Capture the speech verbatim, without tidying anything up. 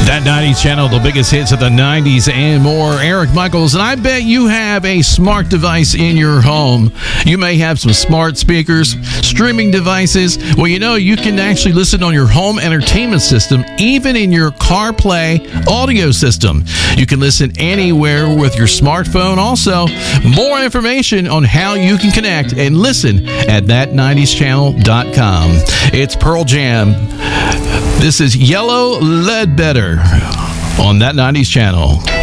That nineties channel, the biggest hits of the nineties and more. Eric Michaels, and I bet you have a smart device in your home. You may have some smart speakers, streaming devices. Well, you know, you can actually listen on your home entertainment system, even in your CarPlay audio system. You can listen anywhere with your smartphone. Also, more information on how you can connect and listen at that nineties channel dot com. It's Pearl Jam. This is Yellow Ledbetter on That nineties Channel.